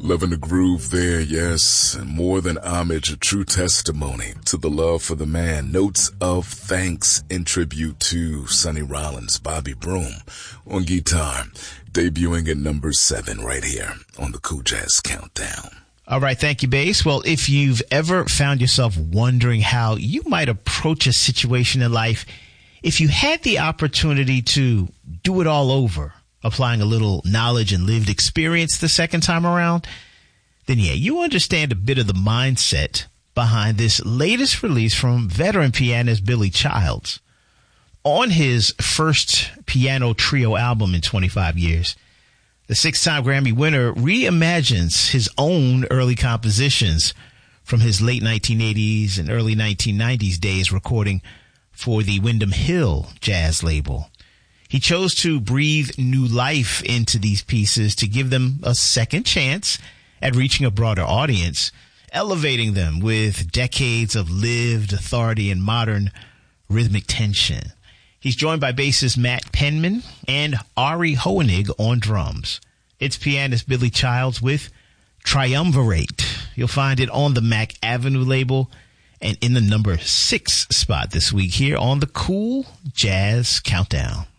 Loving the groove there, yes. And more than homage, a true testimony to the love for the man. Notes of thanks in tribute to Sonny Rollins, Bobby Broom on guitar, debuting at number 7 right here on the Cool Jazz Countdown. All right, thank you, Bass. Well, if you've ever found yourself wondering how you might approach a situation in life, if you had the opportunity to do it all over, applying a little knowledge and lived experience the second time around, then yeah, you understand a bit of the mindset behind this latest release from veteran pianist Billy Childs. On his first piano trio album in 25 years, the 6-time Grammy winner reimagines his own early compositions from his late 1980s and early 1990s days recording for the Windham Hill jazz label. He chose to breathe new life into these pieces to give them a second chance at reaching a broader audience, elevating them with decades of lived authority and modern rhythmic tension. He's joined by bassist Matt Penman and Ari Hoenig on drums. It's pianist Billy Childs with Triumvirate. You'll find it on the Mac Avenue label and in the number 6 spot this week here on the Cool Jazz Countdown.